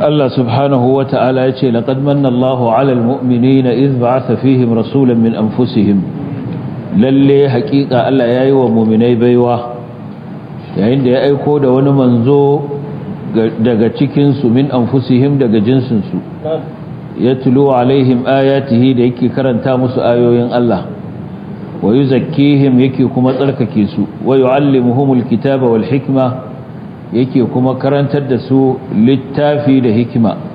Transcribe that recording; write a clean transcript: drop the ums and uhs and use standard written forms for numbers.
Allah subhanahu wa ta'ala ya ce laqad manna Allahu 'alal mu'minina idh ba'atha fihim rasulan min anfusihim lalle haƙiƙa Allah yayi wa mu'minai baiwa yayin da ya aiko da wani manzo daga cikin su min anfusihim daga jinsin su yatlu alaihim ayatihi da yake karanta musu ayoyin Allah wa yuzakkihim yake kuma tsarkake su wa yuallimuhumul kitaba wal hikma yake kuma karantar da su littafi da hikima